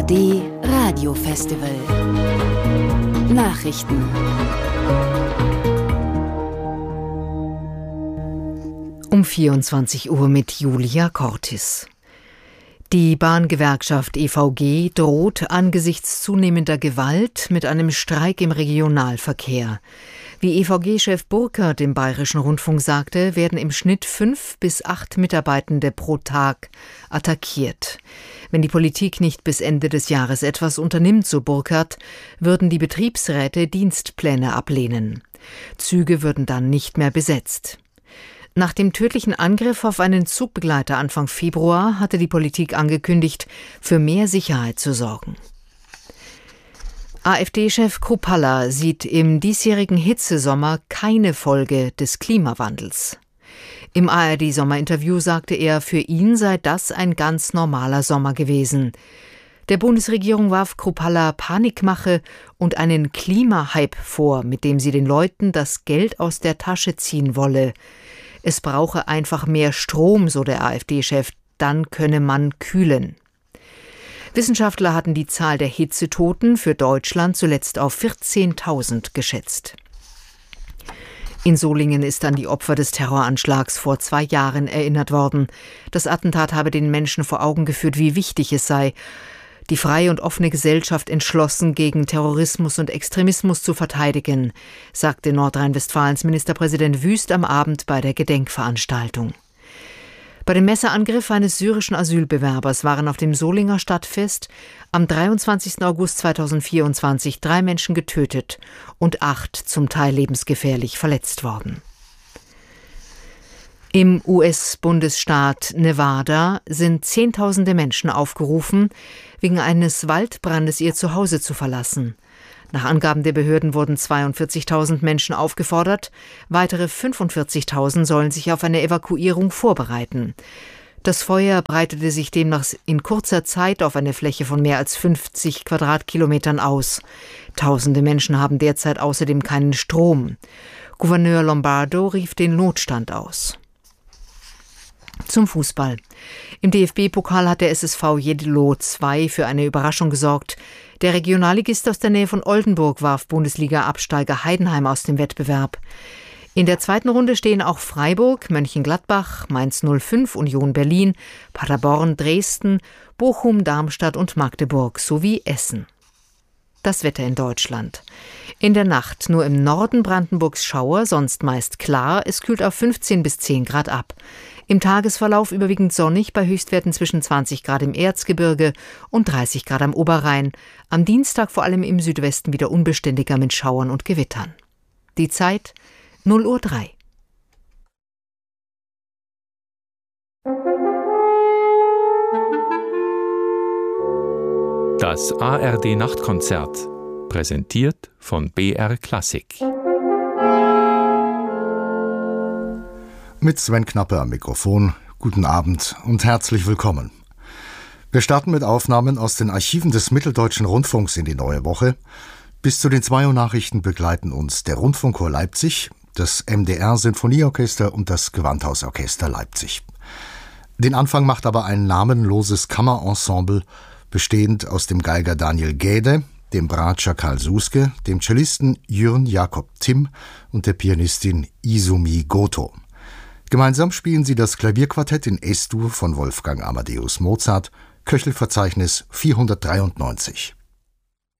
ARD Radio Festival. Nachrichten. Um 24 Uhr mit Julia Cortis. Die Bahngewerkschaft EVG droht angesichts zunehmender Gewalt mit einem Streik im Regionalverkehr. Wie EVG-Chef Burkert im Bayerischen Rundfunk sagte, werden im Schnitt 5 bis 8 Mitarbeitende pro Tag attackiert. Wenn die Politik nicht bis Ende des Jahres etwas unternimmt, so Burkert, würden die Betriebsräte Dienstpläne ablehnen. Züge würden dann nicht mehr besetzt. Nach dem tödlichen Angriff auf einen Zugbegleiter Anfang Februar hatte die Politik angekündigt, für mehr Sicherheit zu sorgen. AfD-Chef Kruppalla sieht im diesjährigen Hitzesommer keine Folge des Klimawandels. Im ARD-Sommerinterview sagte er, für ihn sei das ein ganz normaler Sommer gewesen. Der Bundesregierung warf Kruppalla Panikmache und einen Klimahype vor, mit dem sie den Leuten das Geld aus der Tasche ziehen wolle. Es brauche einfach mehr Strom, so der AfD-Chef, dann könne man kühlen. Wissenschaftler hatten die Zahl der Hitzetoten für Deutschland zuletzt auf 14.000 geschätzt. In Solingen ist an die Opfer des Terroranschlags vor 2 Jahren erinnert worden. Das Attentat habe den Menschen vor Augen geführt, wie wichtig es sei, die freie und offene Gesellschaft entschlossen gegen Terrorismus und Extremismus zu verteidigen, sagte Nordrhein-Westfalens Ministerpräsident Wüst am Abend bei der Gedenkveranstaltung. Bei dem Messerangriff eines syrischen Asylbewerbers waren auf dem Solinger Stadtfest am 23. August 2024 3 Menschen getötet und 8 zum Teil lebensgefährlich verletzt worden. Im US-Bundesstaat Nevada sind Zehntausende Menschen aufgerufen, wegen eines Waldbrandes ihr Zuhause zu verlassen. Nach Angaben der Behörden wurden 42.000 Menschen aufgefordert, weitere 45.000 sollen sich auf eine Evakuierung vorbereiten. Das Feuer breitete sich demnach in kurzer Zeit auf eine Fläche von mehr als 50 Quadratkilometern aus. Tausende Menschen haben derzeit außerdem keinen Strom. Gouverneur Lombardo rief den Notstand aus. Zum Fußball. Im DFB-Pokal hat der SSV Jeddelo 2 für eine Überraschung gesorgt. Der Regionalligist aus der Nähe von Oldenburg warf Bundesliga-Absteiger Heidenheim aus dem Wettbewerb. In der zweiten Runde stehen auch Freiburg, Mönchengladbach, Mainz 05, Union Berlin, Paderborn, Dresden, Bochum, Darmstadt und Magdeburg sowie Essen. Das Wetter in Deutschland. In der Nacht nur im Norden Brandenburgs Schauer, sonst meist klar. Es kühlt auf 15 bis 10 Grad ab. Im Tagesverlauf überwiegend sonnig bei Höchstwerten zwischen 20 Grad im Erzgebirge und 30 Grad am Oberrhein. Am Dienstag vor allem im Südwesten wieder unbeständiger mit Schauern und Gewittern. Die Zeit 0:03 Uhr. Das ARD-Nachtkonzert, präsentiert von BR Klassik. Mit Sven Knappe am Mikrofon. Guten Abend und herzlich willkommen. Wir starten mit Aufnahmen aus den Archiven des Mitteldeutschen Rundfunks in die neue Woche. Bis zu den 2 Uhr Nachrichten begleiten uns der Rundfunkchor Leipzig, das MDR-Sinfonieorchester und das Gewandhausorchester Leipzig. Den Anfang macht aber ein namenloses Kammerensemble, bestehend aus dem Geiger Daniel Gäde, dem Bratscher Karl Suske, dem Cellisten Jürn Jakob Timm und der Pianistin Izumi Goto. Gemeinsam spielen sie das Klavierquartett in Es-Dur von Wolfgang Amadeus Mozart, Köchelverzeichnis 493.